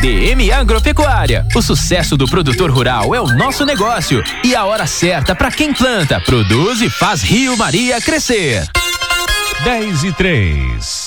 DM Agropecuária. O sucesso do produtor rural é o nosso negócio e a hora certa para quem planta, produz e faz Rio Maria crescer. 10:03.